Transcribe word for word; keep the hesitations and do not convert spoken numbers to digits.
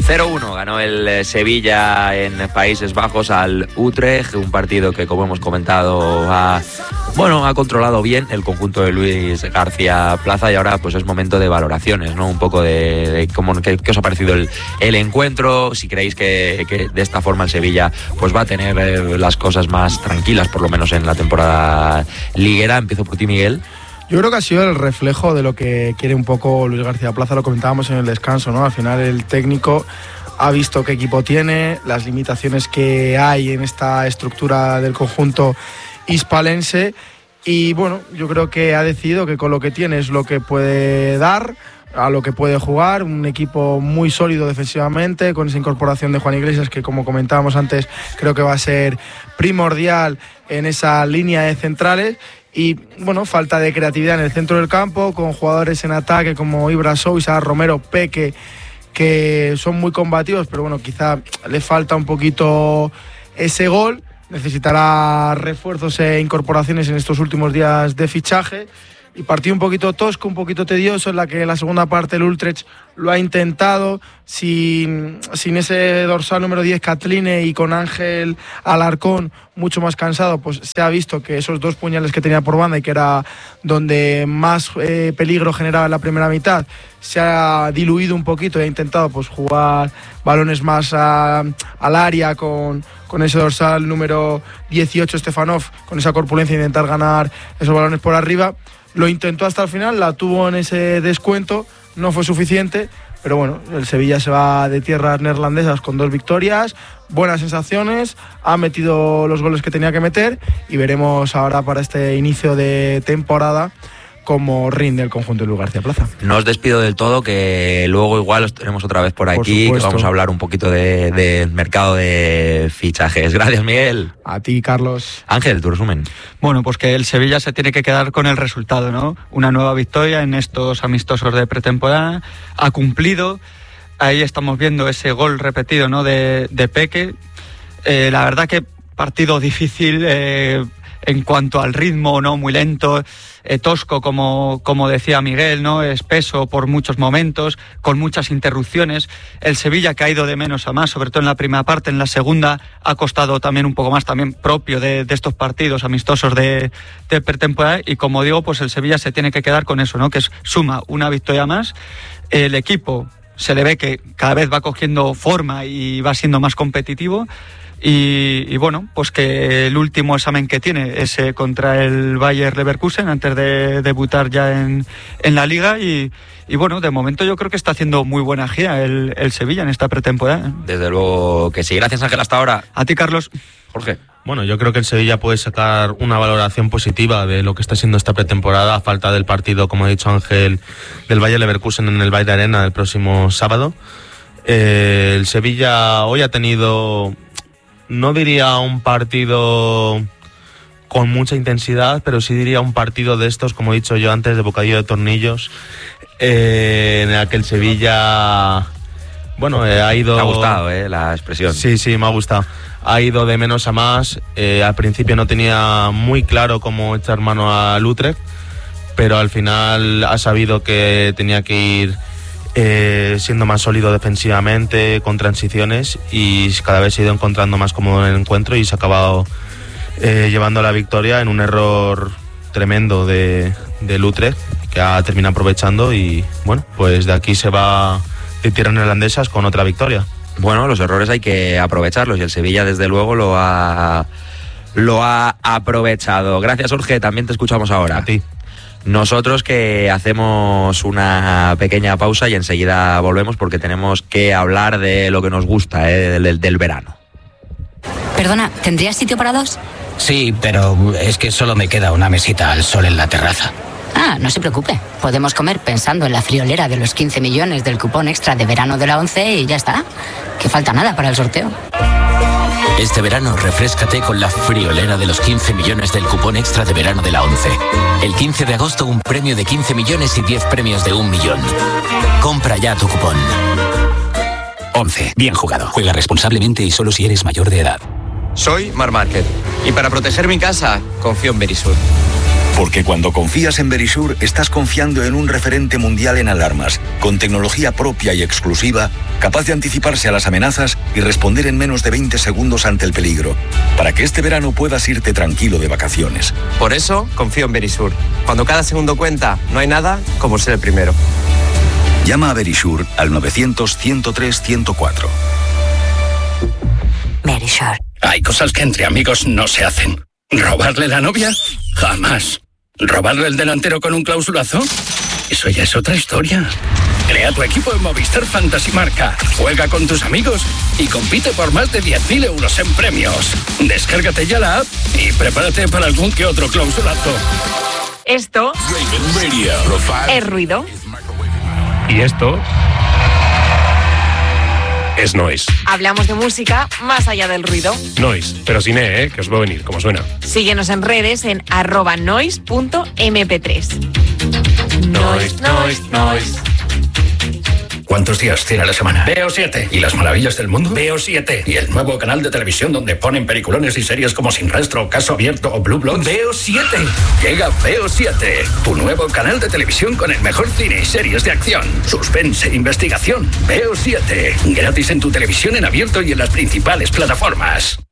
cero uno ganó el Sevilla en Países Bajos al Utrecht, un partido que, como hemos comentado, ha, bueno, ha controlado bien el conjunto de Luis García Plaza, y ahora pues es momento de valoraciones, ¿no? Un poco de, de cómo, qué, qué os ha parecido el, el encuentro, si creéis que, que de esta forma el Sevilla pues va a tener eh, las cosas más tranquilas, por lo menos en la temporada liguera. Empiezo por ti, Miguel. Yo creo que ha sido el reflejo de lo que quiere un poco Luis García Plaza, lo comentábamos en el descanso, ¿no? Al final el técnico ha visto qué equipo tiene, las limitaciones que hay en esta estructura del conjunto hispalense, y bueno, yo creo que ha decidido que con lo que tiene es lo que puede dar, a lo que puede jugar, un equipo muy sólido defensivamente, con esa incorporación de Juan Iglesias que, como comentábamos antes, creo que va a ser primordial en esa línea de centrales. Y bueno, falta de creatividad en el centro del campo, con jugadores en ataque como Ibra Sousa, Romero, Peque, que son muy combativos, pero bueno, quizá le falta un poquito ese gol. Necesitará refuerzos e incorporaciones en estos últimos días de fichaje. Y partido un poquito tosco, un poquito tedioso, en la que en la segunda parte el Utrecht lo ha intentado sin, sin ese dorsal número diez Catline, y con Ángel Alarcón mucho más cansado, pues se ha visto que esos dos puñales que tenía por banda, y que era donde más eh, peligro generaba en la primera mitad, se ha diluido un poquito y ha intentado pues jugar balones más a, al área con, con ese dorsal número dieciocho Stefanov, con esa corpulencia, e intentar ganar esos balones por arriba. Lo intentó hasta el final, la tuvo en ese descuento, no fue suficiente, pero bueno, el Sevilla se va de tierras neerlandesas con dos victorias, buenas sensaciones, ha metido los goles que tenía que meter, y veremos ahora para este inicio de temporada cómo rinde el conjunto de Luis García Plaza. No os despido del todo, que luego igual os tenemos otra vez por aquí, por que vamos a hablar un poquito del de, de mercado de fichajes. Gracias, Miguel. A ti, Carlos. Ángel, tu resumen. Bueno, pues que el Sevilla se tiene que quedar con el resultado, ¿no? Una nueva victoria en estos amistosos de pretemporada, ha cumplido, ahí estamos viendo ese gol repetido, ¿no? de, de Peque. Eh, la verdad que partido difícil eh, en cuanto al ritmo, ¿no? Muy lento, eh, tosco, como, como decía Miguel, ¿no? Espeso por muchos momentos, con muchas interrupciones. El Sevilla que ha ido de menos a más, sobre todo en la primera parte. En la segunda ha costado también un poco más, también propio de, de estos partidos amistosos de, de pretemporada. Y como digo, pues el Sevilla se tiene que quedar con eso, ¿no? Que es, suma una victoria más. El equipo se le ve que cada vez va cogiendo forma y va siendo más competitivo. Y, y bueno, pues que el último examen que tiene es eh, contra el Bayer Leverkusen antes de debutar ya en, en la Liga, y, y bueno, de momento yo creo que está haciendo muy buena gira el, el Sevilla en esta pretemporada. Desde luego que sí. Gracias, Ángel, hasta ahora. A ti, Carlos. Jorge. Bueno, yo creo que el Sevilla puede sacar una valoración positiva de lo que está siendo esta pretemporada, a falta del partido, como ha dicho Ángel, del Bayer Leverkusen en el Bayer Arena el próximo sábado. Eh, el Sevilla hoy ha tenido, no diría un partido con mucha intensidad, pero sí diría un partido de estos, como he dicho yo antes, de bocadillo de tornillos, eh, en el que el Sevilla, bueno, eh, ha ido... Me ha gustado, eh, la expresión. Sí, sí, me ha gustado. Ha ido de menos a más. Eh, al principio no tenía muy claro cómo echar mano al Utrecht, pero al final ha sabido que tenía que ir Eh, siendo más sólido defensivamente, con transiciones, y cada vez se ha ido encontrando más cómodo en el encuentro, y se ha acabado eh, llevando la victoria en un error tremendo de, de Utrecht, que ha terminado aprovechando, y bueno, pues de aquí se va de tierras neerlandesas con otra victoria. Bueno, los errores hay que aprovecharlos, y el Sevilla desde luego lo ha, lo ha aprovechado. Gracias, Jorge, también te escuchamos ahora. A ti. Nosotros que hacemos una pequeña pausa y enseguida volvemos, porque tenemos que hablar de lo que nos gusta, ¿eh? del, del verano. Perdona, ¿tendrías sitio para dos? Sí, pero es que solo me queda una mesita al sol en la terraza. Ah, no se preocupe. Podemos comer pensando en la friolera de los quince millones del cupón extra de verano de la ONCE y ya está. Que falta nada para el sorteo. Este verano refréscate con la friolera de los quince millones del cupón extra de verano de la ONCE. El quince de agosto un premio de quince millones y diez premios de un millón. Compra ya tu cupón. ONCE. Bien jugado. Juega responsablemente y solo si eres mayor de edad. Soy Mar Márquez y para proteger mi casa confío en Verisur. Porque cuando confías en Verisure, estás confiando en un referente mundial en alarmas, con tecnología propia y exclusiva, capaz de anticiparse a las amenazas y responder en menos de veinte segundos ante el peligro, para que este verano puedas irte tranquilo de vacaciones. Por eso, confío en Verisure. Cuando cada segundo cuenta, no hay nada como ser el primero. Llama a Verisure al novecientos, ciento tres, ciento cuatro. Verisure. Hay cosas que entre amigos no se hacen. ¿Robarle la novia? Jamás. ¿Robarle el delantero con un clausulazo? Eso ya es otra historia. Crea tu equipo en Movistar Fantasy Marca. Juega con tus amigos y compite por más de diez mil euros en premios. Descárgate ya la app y prepárate para algún que otro clausulazo. Esto es ruido. Y esto es noise. Hablamos de música más allá del ruido. Noise, pero sin E, ¿eh? Que os va a venir, como suena. Síguenos en redes en arroba noise punto eme pe tres. Noise, noise, noise. ¿Cuántos días tiene la semana? V O siete. ¿Y las maravillas del mundo? V O siete. ¿Y el nuevo canal de televisión donde ponen peliculones y series como Sin Rastro, Caso Abierto o Blue Bloods? V O siete. Llega V O siete, tu nuevo canal de televisión con el mejor cine y series de acción, suspense e investigación. V O siete. Gratis en tu televisión en abierto y en las principales plataformas.